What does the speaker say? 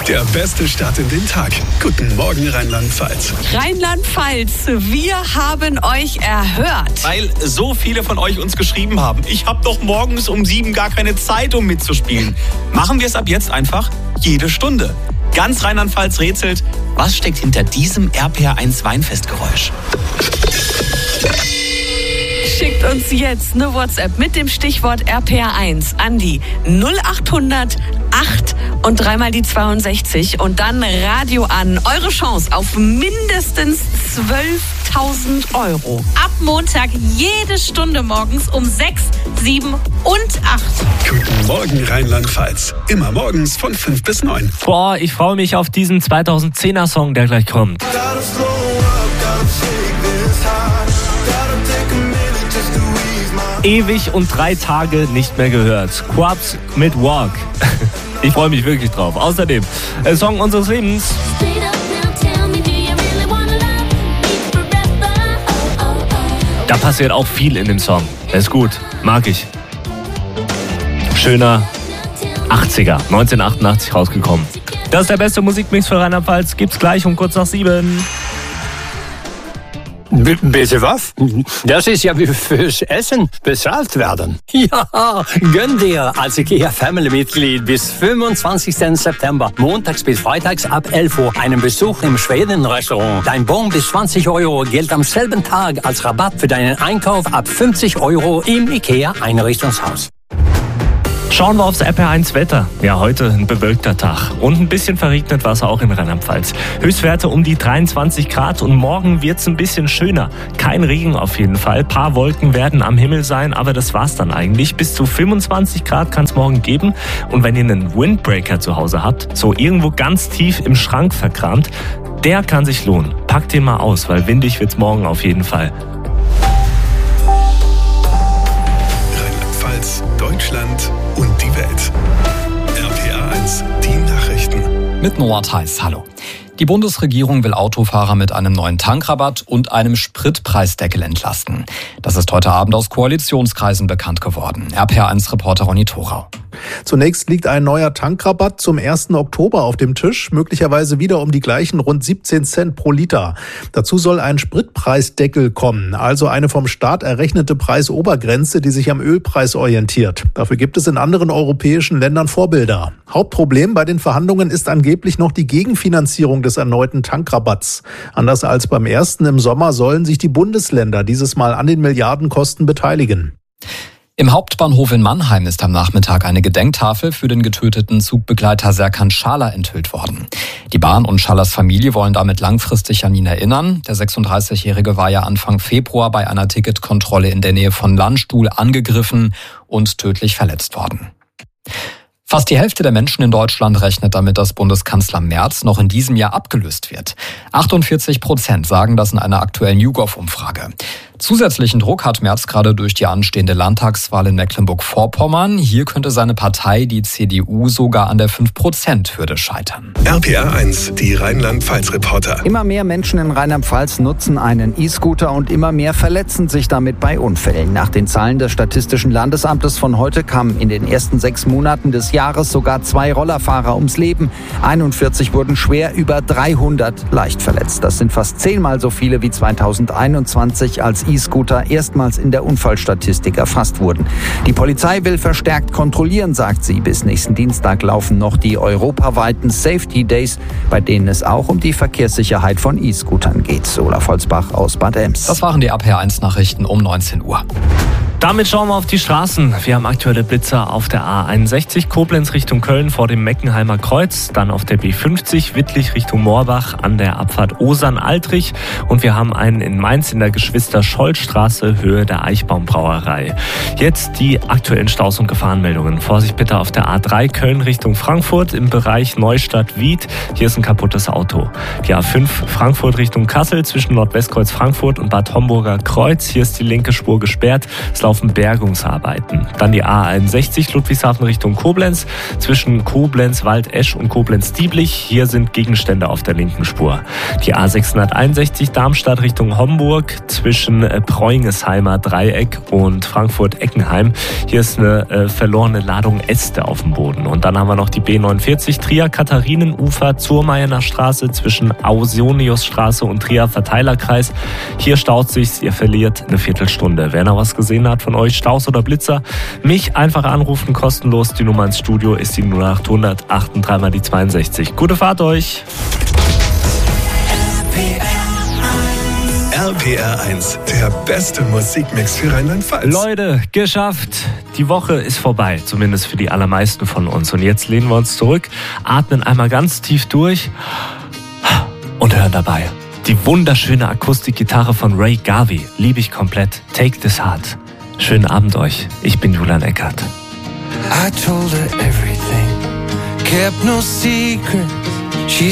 Der beste Start in den Tag. Guten Morgen, Rheinland-Pfalz. Rheinland-Pfalz, wir haben euch erhört. Weil so viele von euch uns geschrieben haben, ich habe doch morgens um 7 gar keine Zeit, um mitzuspielen. Machen wir es ab jetzt einfach jede Stunde. Ganz Rheinland-Pfalz rätselt, was steckt hinter diesem RPR1 Weinfestgeräusch? Schickt uns jetzt eine WhatsApp mit dem Stichwort RPR1 an die 0800 8 und dreimal die 62 und dann Radio an. Eure Chance auf mindestens 12.000 Euro. Ab Montag jede Stunde morgens um 6, 7 und 8. Guten Morgen, Rheinland-Pfalz. Immer morgens von 5 bis 9. Boah, ich freue mich auf diesen 2010er-Song, der gleich kommt. Ewig und 3 Tage nicht mehr gehört. Quabs mit Walk. Ich freue mich wirklich drauf. Außerdem, Song unseres Lebens. Da passiert auch viel in dem Song. Der ist gut, mag ich. Schöner 80er, 1988 rausgekommen. Das ist der beste Musikmix für Rheinland-Pfalz. Gibt's gleich um kurz nach 7. Bitte was? Das ist ja wie fürs Essen bezahlt werden. Ja, gönn dir als IKEA-Family-Mitglied bis 25. September, montags bis freitags ab 11 Uhr, einen Besuch im Schweden-Restaurant. Dein Bon bis 20 Euro gilt am selben Tag als Rabatt für deinen Einkauf ab 50 Euro im IKEA-Einrichtungshaus. Schauen wir aufs RPR1 Wetter. Ja, heute ein bewölkter Tag. Und ein bisschen verregnet war es auch in Rheinland-Pfalz. Höchstwerte um die 23 Grad und morgen wird es ein bisschen schöner. Kein Regen auf jeden Fall. Paar Wolken werden am Himmel sein, aber das war's dann eigentlich. Bis zu 25 Grad kann es morgen geben. Und wenn ihr einen Windbreaker zu Hause habt, so irgendwo ganz tief im Schrank verkramt, der kann sich lohnen. Packt den mal aus, weil windig wird's morgen auf jeden Fall. Rheinland-Pfalz, Deutschland und die Welt. RPR1, die Nachrichten. Mit Noah Theis, hallo. Die Bundesregierung will Autofahrer mit einem neuen Tankrabatt und einem Spritpreisdeckel entlasten. Das ist heute Abend aus Koalitionskreisen bekannt geworden. RPR1-Reporter Ronny Thorau. Zunächst liegt ein neuer Tankrabatt zum 1. Oktober auf dem Tisch, möglicherweise wieder um die gleichen rund 17 Cent pro Liter. Dazu soll ein Spritpreisdeckel kommen, also eine vom Staat errechnete Preisobergrenze, die sich am Ölpreis orientiert. Dafür gibt es in anderen europäischen Ländern Vorbilder. Hauptproblem bei den Verhandlungen ist angeblich noch die Gegenfinanzierung des erneuten Tankrabatts. Anders als beim ersten im Sommer sollen sich die Bundesländer dieses Mal an den Milliardenkosten beteiligen. Im Hauptbahnhof in Mannheim ist am Nachmittag eine Gedenktafel für den getöteten Zugbegleiter Serkan Schaller enthüllt worden. Die Bahn und Schallers Familie wollen damit langfristig an ihn erinnern. Der 36-Jährige war ja Anfang Februar bei einer Ticketkontrolle in der Nähe von Landstuhl angegriffen und tödlich verletzt worden. Fast die Hälfte der Menschen in Deutschland rechnet damit, dass Bundeskanzler Merz noch in diesem Jahr abgelöst wird. 48% sagen das in einer aktuellen YouGov-Umfrage. Zusätzlichen Druck hat Merz gerade durch die anstehende Landtagswahl in Mecklenburg-Vorpommern. Hier könnte seine Partei, die CDU, sogar an der 5%-Hürde scheitern. RPR1, die Rheinland-Pfalz-Reporter. Immer mehr Menschen in Rheinland-Pfalz nutzen einen E-Scooter und immer mehr verletzen sich damit bei Unfällen. Nach den Zahlen des Statistischen Landesamtes von heute kamen in den ersten 6 Monaten des Jahres sogar 2 Rollerfahrer ums Leben. 41 wurden schwer, über 300 leicht verletzt. Das sind fast 10-mal so viele wie 2021, als E-Scooter erstmals in der Unfallstatistik erfasst wurden. Die Polizei will verstärkt kontrollieren, sagt sie. Bis nächsten Dienstag laufen noch die europaweiten Safety Days, bei denen es auch um die Verkehrssicherheit von E-Scootern geht. Olaf Holzbach aus Bad Ems. Das waren die RPR1-Nachrichten um 19 Uhr. Damit schauen wir auf die Straßen. Wir haben aktuelle Blitzer auf der A61 Koblenz Richtung Köln vor dem Meckenheimer Kreuz, dann auf der B50 Wittlich Richtung Moorbach an der Abfahrt Osern-Altrich und wir haben einen in Mainz in der Geschwister-Scholl-Straße Höhe der Eichbaum-Brauerei. Jetzt die aktuellen Staus- und Gefahrenmeldungen. Vorsicht bitte auf der A3 Köln Richtung Frankfurt im Bereich Neustadt-Wied. Hier ist ein kaputtes Auto. Die A5 Frankfurt Richtung Kassel zwischen Nordwestkreuz Frankfurt und Bad Homburger Kreuz. Hier ist die linke Spur gesperrt. Es laufen laufen Bergungsarbeiten. Dann die A61 Ludwigshafen Richtung Koblenz, zwischen Koblenz, Waldesch und Koblenz-Dieblich. Hier sind Gegenstände auf der linken Spur. Die A661 Darmstadt Richtung Homburg, zwischen Preuingesheimer Dreieck und Frankfurt-Eckenheim. Hier ist eine verlorene Ladung Äste auf dem Boden. Und dann haben wir noch die B49 Trier-Katharinenufer zur Mayener Straße zwischen Ausoniusstraße und Trier Verteilerkreis. Hier staut sich's, ihr verliert eine Viertelstunde. Wer noch was gesehen hat von euch, Staus oder Blitzer, mich einfach anrufen, kostenlos. Die Nummer ins Studio ist die 0800 83 mal die 62. Gute Fahrt euch! RPR 1, der beste Musikmix für Rheinland-Pfalz. Leute, geschafft! Die Woche ist vorbei, zumindest für die allermeisten von uns. Und jetzt lehnen wir uns zurück, atmen einmal ganz tief durch und hören dabei die wunderschöne Akustikgitarre von Ray Garvey. Liebe ich komplett. Take This Heart. Schönen Abend euch. Ich bin Julian Eckert. I told her everything, kept no secret.